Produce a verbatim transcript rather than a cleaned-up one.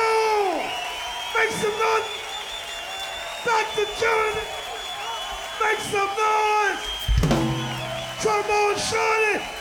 go! Make some noise! Back to Germany! Make some noise! Trombone Shorty!